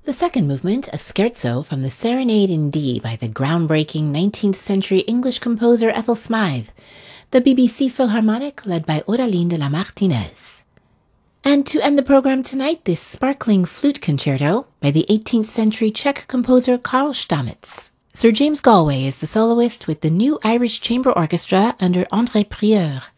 The second movement, a scherzo from the Serenade in D by the groundbreaking 19th century English composer Ethel Smythe, the BBC Philharmonic led by Oraline de la Martinez. And to end the program tonight, this sparkling flute concerto by the 18th century Czech composer Karl Stamitz. Sir James Galway is the soloist with the New Irish Chamber Orchestra under André Prieur.